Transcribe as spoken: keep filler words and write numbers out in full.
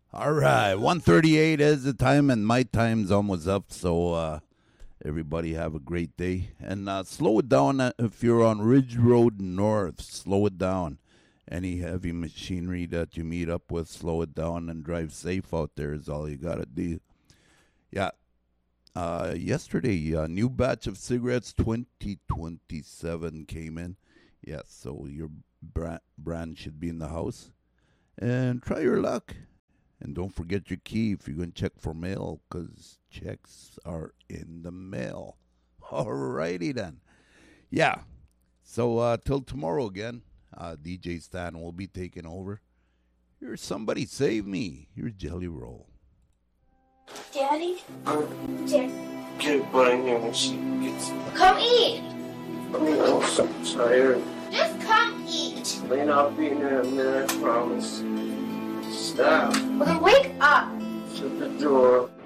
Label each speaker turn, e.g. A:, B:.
A: All right, one thirty-eight is the time, and my time's almost up. So uh, everybody have a great day, and uh, slow it down if you're on Ridge Road North. Slow it down. Any heavy machinery that you meet up with, slow it down and drive safe out there is all you gotta do. Yeah. Uh, yesterday, a new batch of cigarettes, twenty twenty-seven, came in. Yeah, so your brand, brand should be in the house. And try your luck. And don't forget your key if you're going to check for mail, because checks are in the mail. Alrighty then. Yeah. So uh, till tomorrow again, uh, D J Stan will be taking over. Here's Somebody Save Me. Here's Jelly Roll.
B: Daddy? Daddy?
C: Get buying here when she gets...
B: Come eat!
C: I'm so tired.
B: Just come eat.
C: Lane, I'll be in there in a minute, I promise. Stop.
B: Okay, wake up.
C: Shut the door.